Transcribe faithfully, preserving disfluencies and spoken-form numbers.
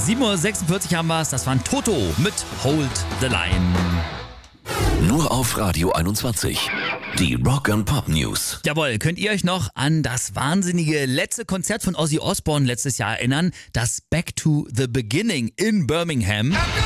sieben Uhr sechsundvierzig haben wir es. Das waren Toto mit Hold the Line. Nur auf Radio einundzwanzig. Die Rock and Pop News. Jawohl, könnt ihr euch noch an das wahnsinnige letzte Konzert von Ozzy Osbourne letztes Jahr erinnern? Das Back to the Beginning in Birmingham.